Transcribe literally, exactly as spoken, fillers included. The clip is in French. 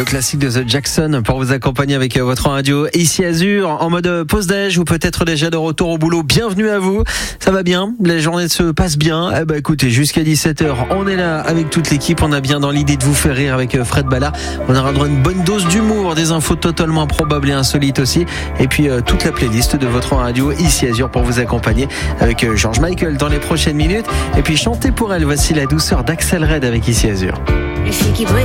classique de The Jackson pour vous accompagner avec votre radio ici Azur en mode pause déj ou peut-être déjà de retour au boulot. Bienvenue à vous. Ça va bien? La journée se passe bien? Eh ben écoutez, jusqu'à dix-sept heures, on est là avec toute l'équipe. On a bien dans l'idée de vous faire rire avec Fred Ballard. On aura droit à une bonne dose d'humour, des infos totalement improbables et insolites aussi. Et puis euh, toute la playlist de votre radio ici Azur pour vous accompagner avec euh, George Michael dans les prochaines minutes. Et puis chantez pour elle. Voici la douceur d'Axel Red avec ici Azur. Les filles qui brillent